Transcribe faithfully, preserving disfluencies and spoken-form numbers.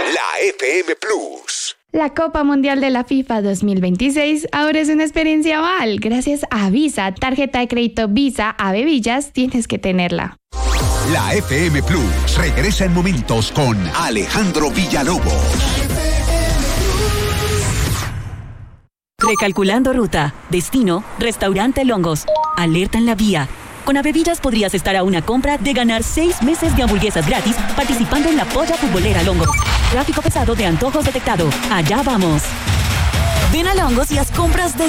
La F M Plus. La Copa Mundial de la FIFA dos mil veintiséis ahora es una experiencia Val. Gracias a Visa, tarjeta de crédito Visa a Bebillas, tienes que tenerla. La F M Plus regresa en momentos con Alejandro Villalobos. Recalculando ruta, destino, restaurante Longos. Alerta en la vía. Con Avevillas podrías estar a una compra de ganar seis meses de hamburguesas gratis participando en la polla futbolera Longos. Tráfico pesado de antojos detectado. Allá vamos. Ven a Longos y haz compras desde